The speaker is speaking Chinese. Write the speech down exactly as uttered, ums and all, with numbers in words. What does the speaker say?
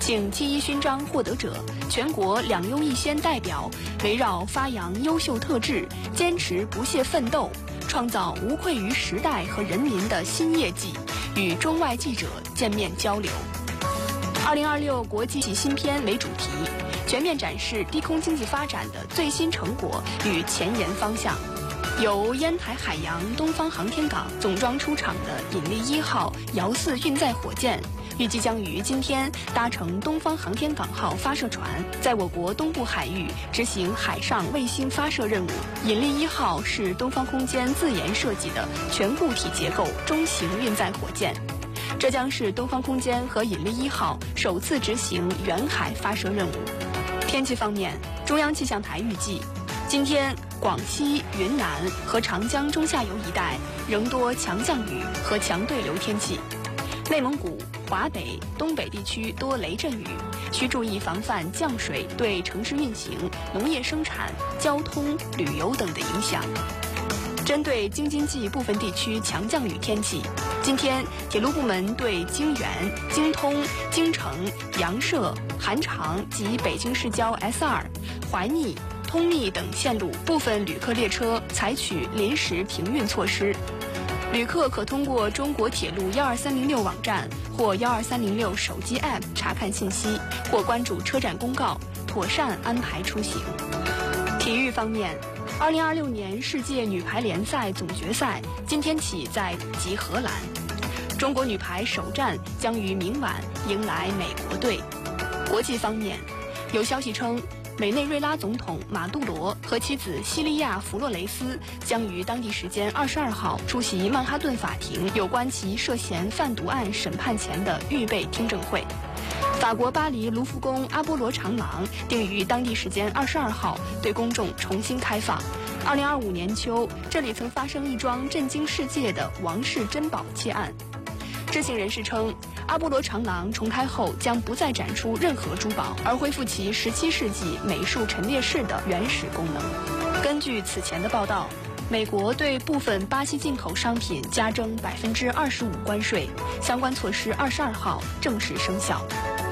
庆七一勋章获得者、全国两优一先代表围绕发扬优秀特质，坚持不懈奋斗，创造无愧于时代和人民的新业绩，与中外记者见面交流。二零二六国际新篇为主题，全面展示低空经济发展的最新成果与前沿方向。由烟台海洋东方航天港总装出厂的引力一号遥四运载火箭，预计将于今天搭乘东方航天港号发射船，在我国东部海域执行海上卫星发射任务。引力一号是东方空间自研设计的全固体结构中型运载火箭，这将是东方空间和引力一号首次执行远海发射任务。天气方面，中央气象台预计，今天广西、云南和长江中下游一带仍多强降雨和强对流天气，内蒙古、华北、东北地区多雷阵雨，需注意防范降水对城市运行、农业生产、交通、旅游等的影响。针对京津冀部分地区强降雨天气，今天铁路部门对京原、京通、京承、阳涉、韩长及北京市郊 S 二、怀密、通密等线路部分旅客列车采取临时停运措施，旅客可通过中国铁路幺二三零六网站或幺二三零六手机 App 查看信息，或关注车站公告，妥善安排出行。体育方面，二零二六年世界女排联赛总决赛今天起在即荷兰，中国女排首战将于明晚迎来美国队。国际方面，有消息称，委内瑞拉总统马杜罗和妻子西利亚·弗洛雷斯将于当地时间二十二号出席曼哈顿法庭有关其涉嫌贩毒案审判前的预备听证会。法国巴黎卢浮宫阿波罗长廊定于当地时间二十二号对公众重新开放。二零二五年秋，这里曾发生一桩震惊世界的王室珍宝窃案。知情人士称，阿波罗长廊重开后将不再展出任何珠宝，而恢复其十七世纪美术陈列室的原始功能。根据此前的报道，美国对部分巴西进口商品加征百分之二十五关税，相关措施二十二号正式生效。